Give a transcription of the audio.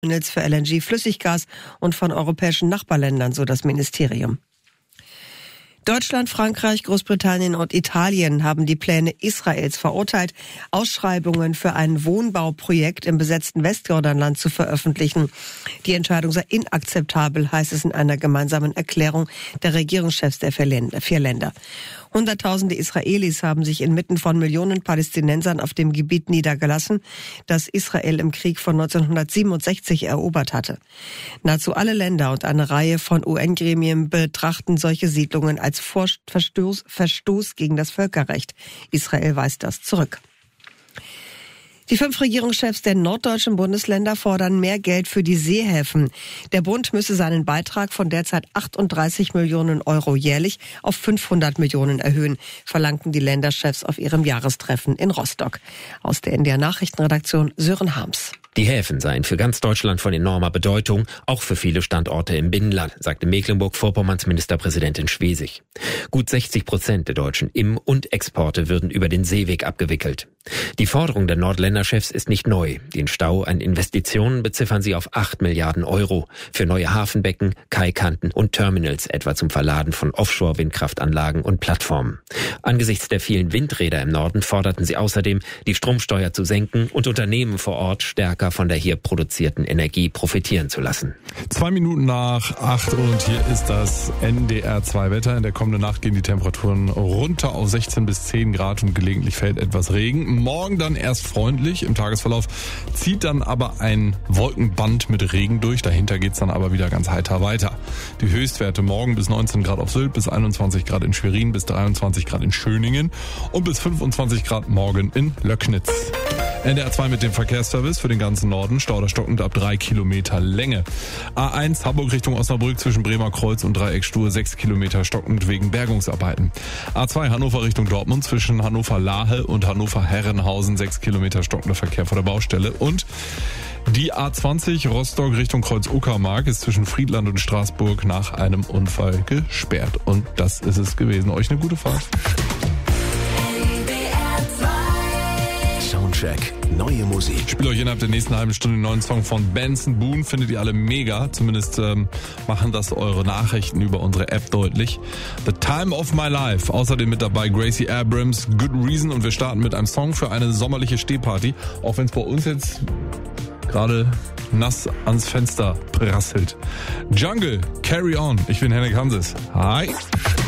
für LNG, Flüssiggas und von europäischen Nachbarländern, so das Ministerium. Deutschland, Frankreich, Großbritannien und Italien haben die Pläne Israels verurteilt, Ausschreibungen für ein Wohnbauprojekt im besetzten Westjordanland zu veröffentlichen. Die Entscheidung sei inakzeptabel, heißt es in einer gemeinsamen Erklärung der Regierungschefs der vier Länder. Hunderttausende Israelis haben sich inmitten von Millionen Palästinensern auf dem Gebiet niedergelassen, das Israel im Krieg von 1967 erobert hatte. Nahezu alle Länder und eine Reihe von UN-Gremien betrachten solche Siedlungen als Verstoß gegen das Völkerrecht. Israel weist das zurück. Die 5 Regierungschefs der norddeutschen Bundesländer fordern mehr Geld für die Seehäfen. Der Bund müsse seinen Beitrag von derzeit 38 Millionen Euro jährlich auf 500 Millionen erhöhen, verlangten die Länderchefs auf ihrem Jahrestreffen in Rostock. Aus der NDR Nachrichtenredaktion Sören Harms. Die Häfen seien für ganz Deutschland von enormer Bedeutung, auch für viele Standorte im Binnenland, sagte Mecklenburg-Vorpommerns Ministerpräsidentin Schwesig. Gut 60% der deutschen Im- und Exporte würden über den Seeweg abgewickelt. Die Forderung der Nordländerchefs ist nicht neu. Den Stau an Investitionen beziffern sie auf 8 Milliarden Euro für neue Hafenbecken, Kaikanten und Terminals, etwa zum Verladen von Offshore-Windkraftanlagen und Plattformen. Angesichts der vielen Windräder im Norden forderten sie außerdem, die Stromsteuer zu senken und Unternehmen vor Ort stärker von der hier produzierten Energie profitieren zu lassen. 2 Minuten nach 8 und hier ist das NDR 2 Wetter. In der kommenden Nacht gehen die Temperaturen runter auf 16 bis 10 Grad und gelegentlich fällt etwas Regen. Morgen dann erst freundlich, im Tagesverlauf zieht dann aber ein Wolkenband mit Regen durch. Dahinter geht's dann aber wieder ganz heiter weiter. Die Höchstwerte morgen bis 19 Grad auf Sylt, bis 21 Grad in Schwerin, bis 23 Grad in Schöningen und bis 25 Grad morgen in Löcknitz. NDR 2 mit dem Verkehrsservice für den ganzen Norden. Stau stockend ab 3 Kilometer Länge. A1 Hamburg Richtung Osnabrück zwischen Bremer Kreuz und Dreieckstuhl 6 Kilometer stockend wegen Bergungsarbeiten. A2 Hannover Richtung Dortmund zwischen Hannover-Lahe und Hannover-Herrenhausen 6 Kilometer stockender Verkehr vor der Baustelle. Und die A20 Rostock Richtung Kreuz-Uckermark ist zwischen Friedland und Straßburg nach einem Unfall gesperrt. Und das ist es gewesen. Euch eine gute Fahrt. Soundcheck, neue Musik. Ich spiele euch innerhalb der nächsten halben Stunde einen neuen Song von Benson Boone. Findet ihr alle mega. Zumindest machen das eure Nachrichten über unsere App deutlich. The Time of My Life. Außerdem mit dabei Gracie Abrams, Good Reason. Und wir starten mit einem Song für eine sommerliche Stehparty. Auch wenn es bei uns jetzt gerade nass ans Fenster prasselt. Jungle, Carry On. Ich bin Henrik Hanses. Hi.